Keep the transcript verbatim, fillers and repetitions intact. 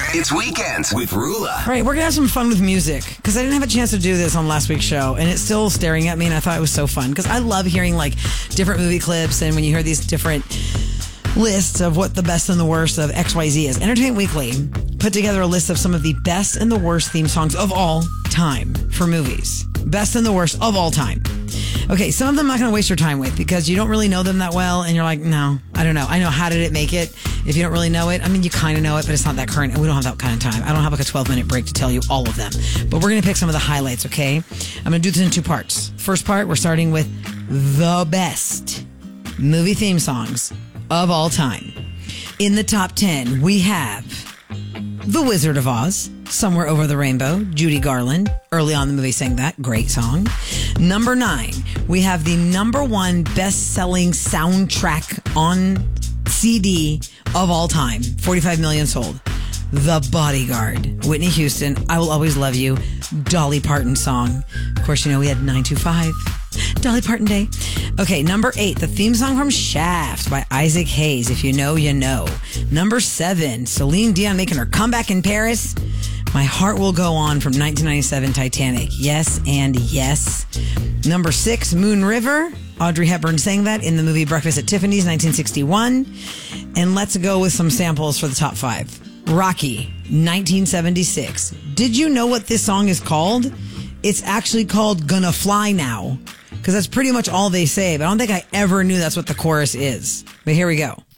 It's Weekends with Rula. All right, we're going to have some fun with music because I didn't have a chance to do this on last week's show, and it's still staring at me, and I thought it was so fun because I love hearing like different movie clips, and when you hear these different lists of what the best and the worst of X Y Z is. Entertainment Weekly put together a list of some of the best and the worst theme songs of all time for movies. Best and the worst of all time. Okay, some of them I'm not going to waste your time with because you don't really know them that well, and you're like, no, I don't know. I know, how did it make it? If you don't really know it, I mean, you kind of know it, but it's not that current, and we don't have that kind of time. I don't have like a twelve-minute break to tell you all of them. But we're going to pick some of the highlights, okay? I'm going to do this in two parts. First part, we're starting with the best movie theme songs of all time. In the top ten, we have The Wizard of Oz, Somewhere Over the Rainbow, Judy Garland. Early on in the movie sang that. Great song. Number nine, we have the number one best-selling soundtrack on C D of all time. forty-five million sold. The Bodyguard, Whitney Houston, I Will Always Love You, Dolly Parton song. Of course, you know we had nine two five, Dolly Parton Day. Okay, number eight, the theme song from Shaft by Isaac Hayes. If you know, you know. Number seven, Celine Dion making her comeback in Paris. My Heart Will Go On from nineteen ninety-seven Titanic. Yes and yes. Number six, Moon River. Audrey Hepburn sang that in the movie Breakfast at Tiffany's, nineteen sixty-one. And let's go with some samples for the top five. Rocky, nineteen seventy-six. Did you know what this song is called? It's actually called Gonna Fly Now, because that's pretty much all they say, but I don't think I ever knew that's what the chorus is. But here we go.